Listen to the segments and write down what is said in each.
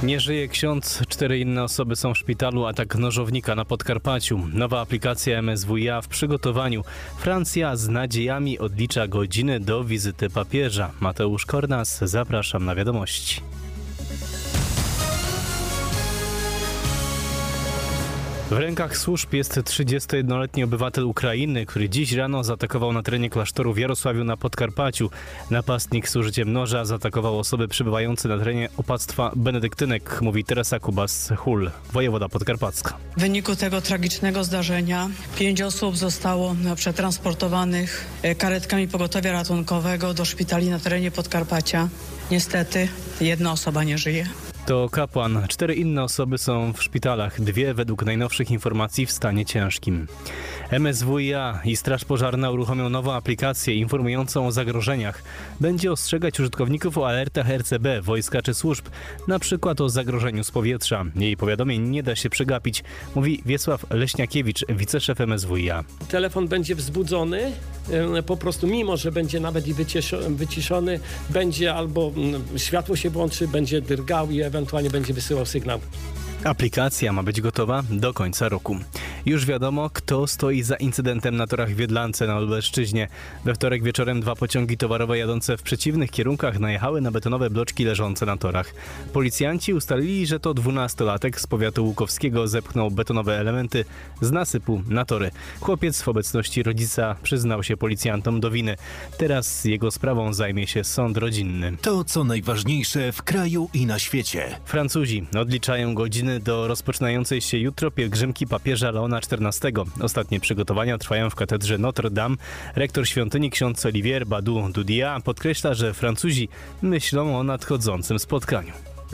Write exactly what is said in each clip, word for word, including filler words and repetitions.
Nie żyje ksiądz, cztery inne osoby są w szpitalu, atak nożownika na Podkarpaciu. Nowa aplikacja M S W i A w przygotowaniu. Francja z nadziejami odlicza godziny do wizyty papieża. Mateusz Kornas, zapraszam na wiadomości. W rękach służb jest trzydziestojednoletni obywatel Ukrainy, który dziś rano zaatakował na terenie klasztoru w Jarosławiu na Podkarpaciu. Napastnik z użyciem noża zaatakował osoby przebywające na terenie opactwa benedyktynek, mówi Teresa Kubas-Hul, wojewoda podkarpacka. W wyniku tego tragicznego zdarzenia pięć osób zostało przetransportowanych karetkami pogotowia ratunkowego do szpitali na terenie Podkarpacia. Niestety jedna osoba nie żyje. To kapłan. Cztery inne osoby są w szpitalach, dwie według najnowszych informacji w stanie ciężkim. M S W i A i Straż Pożarna uruchomią nową aplikację informującą o zagrożeniach. Będzie ostrzegać użytkowników o alertach R C B, wojska czy służb, na przykład o zagrożeniu z powietrza. Jej powiadomień nie da się przegapić, mówi Wiesław Leśniakiewicz, wiceszef M S W i A. Telefon będzie wzbudzony, po prostu mimo, że będzie nawet i wyciszony, będzie albo światło się włączy, będzie drgał i ewentualnie będzie wysyłał sygnał. Aplikacja ma być gotowa do końca roku. Już wiadomo, kto stoi za incydentem na torach w Wiedlance na Lubelszczyźnie. We wtorek wieczorem dwa pociągi towarowe jadące w przeciwnych kierunkach najechały na betonowe bloczki leżące na torach. Policjanci ustalili, że to dwunastolatek z powiatu łukowskiego zepchnął betonowe elementy z nasypu na tory. Chłopiec w obecności rodzica przyznał się policjantom do winy. Teraz jego sprawą zajmie się sąd rodzinny. To, co najważniejsze w kraju i na świecie. Francuzi odliczają godziny do rozpoczynającej się jutro pielgrzymki papieża Leona czternastego. Ostatnie przygotowania trwają w katedrze Notre Dame. Rektor świątyni ksiądz Olivier Badou-Dudia podkreśla, że Francuzi myślą o nadchodzącym spotkaniu.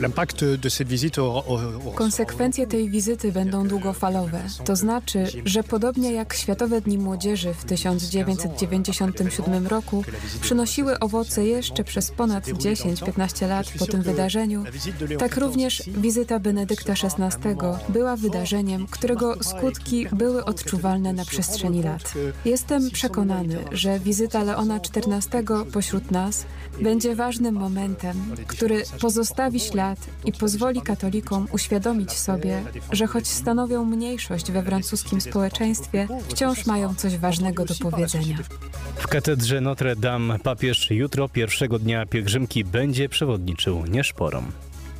Konsekwencje tej wizyty będą długofalowe. To znaczy, że podobnie jak Światowe Dni Młodzieży w tysiąc dziewięćset dziewięćdziesiątym siódmym roku przynosiły owoce jeszcze przez ponad dziesięć do piętnastu lat po tym wydarzeniu, tak również wizyta Benedykta szesnastego była wydarzeniem, którego skutki były odczuwalne na przestrzeni lat. Jestem przekonany, że wizyta Leona czternastego pośród nas będzie ważnym momentem, który pozostawi ślad i pozwoli katolikom uświadomić sobie, że choć stanowią mniejszość we francuskim społeczeństwie, wciąż mają coś ważnego do powiedzenia. W katedrze Notre Dame papież jutro, pierwszego dnia pielgrzymki, będzie przewodniczył nieszporom.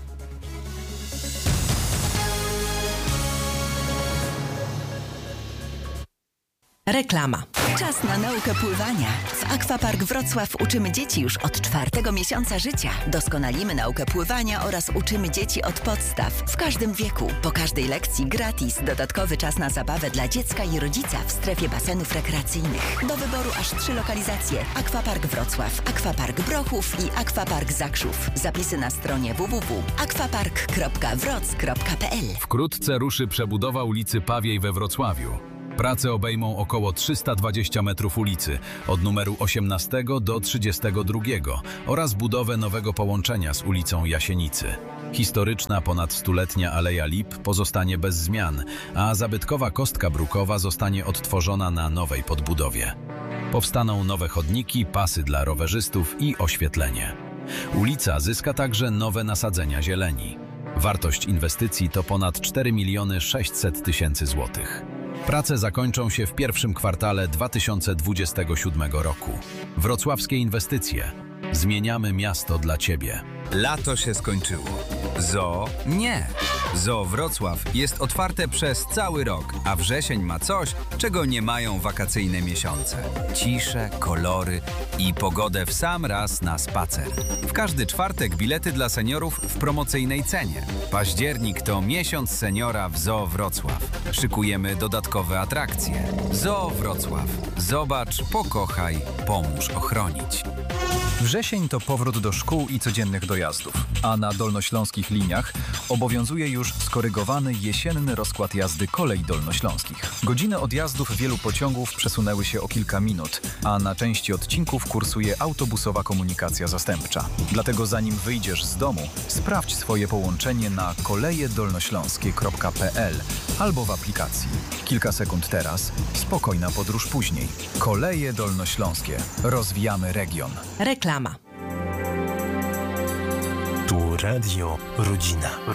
Reklama. Czas na naukę pływania. W Aquapark Wrocław uczymy dzieci już od czwartego miesiąca życia. Doskonalimy naukę pływania oraz uczymy dzieci od podstaw w każdym wieku. Po każdej lekcji gratis dodatkowy czas na zabawę dla dziecka i rodzica w strefie basenów rekreacyjnych. Do wyboru aż trzy lokalizacje. Aquapark Wrocław, Aquapark Brochów i Aquapark Zakrzów. Zapisy na stronie w w w kropka aquapark kropka wroc kropka p l. Wkrótce ruszy przebudowa ulicy Pawiej we Wrocławiu. Prace obejmą około trzysta dwadzieścia metrów ulicy, od numeru osiemnastego do trzydziestego drugiego oraz budowę nowego połączenia z ulicą Jasienicy. Historyczna, ponad stuletnia Aleja Lip pozostanie bez zmian, a zabytkowa kostka brukowa zostanie odtworzona na nowej podbudowie. Powstaną nowe chodniki, pasy dla rowerzystów i oświetlenie. Ulica zyska także nowe nasadzenia zieleni. Wartość inwestycji to ponad cztery miliony sześćset tysięcy złotych. Prace zakończą się w pierwszym kwartale dwa tysiące dwudziestego siódmego roku. Wrocławskie inwestycje. Zmieniamy miasto dla Ciebie. Lato się skończyło. Zoo nie. Zoo Wrocław jest otwarte przez cały rok, a wrzesień ma coś, czego nie mają wakacyjne miesiące. Ciszę, kolory i pogodę w sam raz na spacer. W każdy czwartek bilety dla seniorów w promocyjnej cenie. Październik to miesiąc seniora w Zoo Wrocław. Szykujemy dodatkowe atrakcje. Zoo Wrocław. Zobacz, pokochaj, pomóż ochronić. Wrzesień to powrót do szkół i codziennych dojazdów, a na dolnośląskich liniach obowiązuje już skorygowany jesienny rozkład jazdy kolei dolnośląskich. Godziny odjazdów wielu pociągów przesunęły się o kilka minut, a na części odcinków kursuje autobusowa komunikacja zastępcza. Dlatego zanim wyjdziesz z domu, sprawdź swoje połączenie na koleje dolnośląskie kropka p l albo w aplikacji. Kilka sekund teraz, spokojna podróż później. Koleje dolnośląskie. Rozwijamy region. Reklama. Tu Radio Rodzina.